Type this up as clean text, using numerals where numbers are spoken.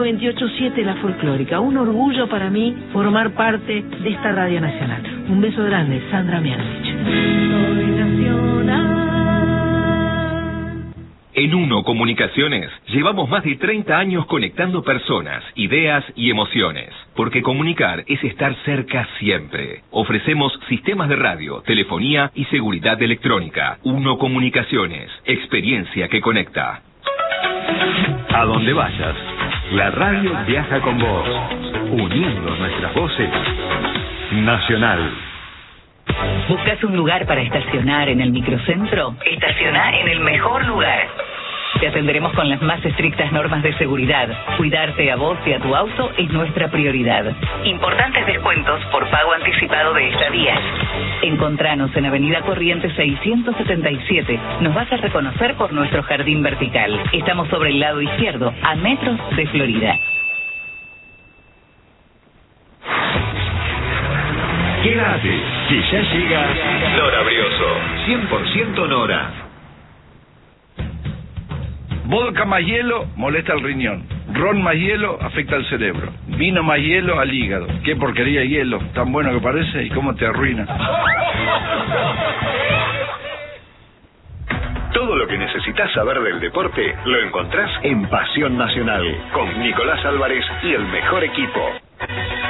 28.7 La Folclórica, un orgullo para mí formar parte de esta radio nacional. Un beso grande, Sandra Mianovich. Soy nacional. En Uno Comunicaciones llevamos más de 30 años conectando personas, ideas y emociones, porque comunicar es estar cerca siempre. Ofrecemos sistemas de radio, telefonía y seguridad electrónica. Uno Comunicaciones, experiencia que conecta. A donde vayas, la radio viaja con vos, uniendo nuestras voces. Nacional. ¿Buscas un lugar para estacionar en el microcentro? Estaciona en el mejor lugar. Te atenderemos con las más estrictas normas de seguridad. Cuidarte a vos y a tu auto es nuestra prioridad. Importantes descuentos por pago anticipado de estadías. Encontranos en Avenida Corrientes 677. Nos vas a reconocer por nuestro jardín vertical. Estamos sobre el lado izquierdo, a metros de Florida. Quédate, que ya llega Nora Brioso, 100% Nora. Vodka más hielo molesta el riñón. Ron más hielo afecta al cerebro. Vino más hielo al hígado. Qué porquería hielo, tan bueno que parece y cómo te arruina. Todo lo que necesitas saber del deporte lo encontrás en Pasión Nacional con Nicolás Álvarez y el mejor equipo.